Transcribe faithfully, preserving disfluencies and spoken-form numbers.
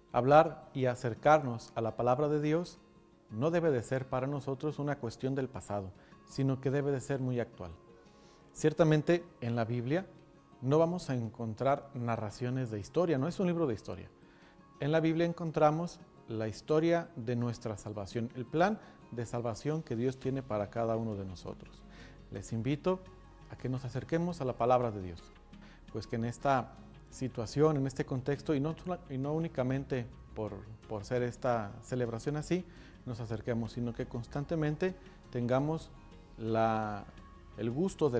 Hablar y acercarnos a la palabra de Dios no debe de ser para nosotros una cuestión del pasado, sino que debe de ser muy actual. Ciertamente en la Biblia no vamos a encontrar narraciones de historia, no es un libro de historia. En la Biblia encontramos la historia de nuestra salvación, el plan de salvación que Dios tiene para cada uno de nosotros. Les invito a que nos acerquemos a la palabra de Dios, pues que en esta situación, en este contexto, y no, y no únicamente por, por ser esta celebración así, nos acerquemos, sino que constantemente tengamos la, el gusto de